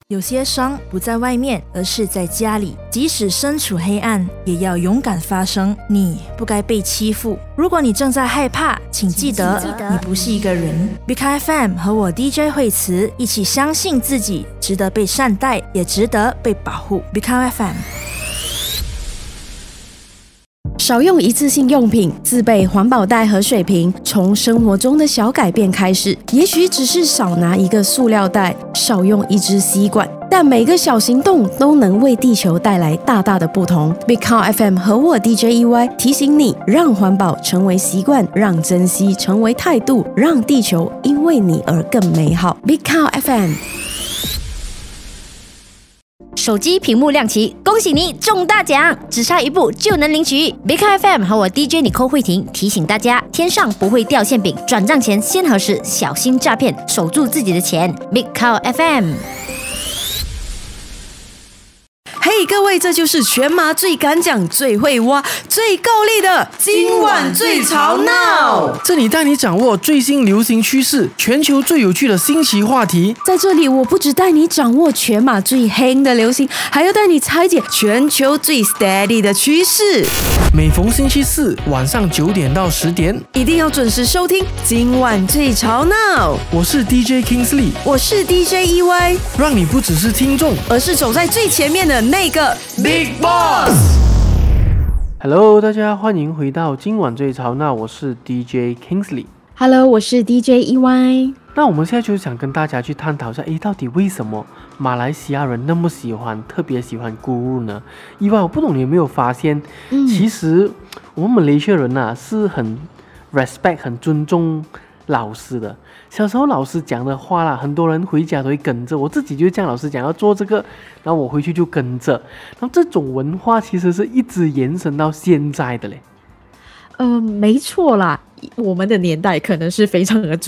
有些伤不在外面，而是在家里。即使身处黑暗，也要勇敢发声。你不该被欺负。如果你正在害怕，请记得你不是一个人。Big FM 和我 DJ 惠慈一起相信自己，值得被善待，也值得被保护。Big FM。 少用一次性用品，自备环保袋和水瓶，从生活中的小改变开始。也许只是少拿一个塑料袋，少用一支吸管，但每个小行动都能为地球带来大大的不同。Big Cow FM 和我 DJ EY 提醒你，让环保成为习惯，让珍惜成为态度，让地球因为你而更美好。Big Cow FM。 手机屏幕亮起，恭喜你中大奖，只差一步就能领取。Big FM 和我 DJ Nicole慧婷提醒大家，天上不会掉馅饼，转账前先核实，小心诈骗，守住自己的钱。Big Cow FM。 嘿，各位，这就是全马最敢讲、最会挖、最够力的今晚最吵闹。 这里带你掌握最新流行趋势，全球最有趣的新奇话题。 在这里，我不只带你掌握全马最黑的流行，还要带你拆解全球最 steady 的趋势。 每逢星期四晚上9点到10点， 一定要准时收听今晚最吵闹。 我是 DJ Kingsley， 我是 DJ EY， 让你不只是听众， 而是走在最前面的那个 Big Boss。Hello， 大家欢迎回到今晚最吵闹，我是 DJ Kingsley。Hello， 我是 DJ EY。 那我们现在就想跟大家去探讨一下，到底为什么马来西亚人那么特别喜欢咕噜呢？EY，我不懂你有没有发现，其实我们马来西亚人是很 respect 很尊重老师的。小时候老师讲的话啦，很多人回家都会跟着，我自己就这样，老师讲要做这个，然后我回去就跟着。然后这种文化其实是一直延伸到现在的嘞。 没错啦，我们的年代可能是非常的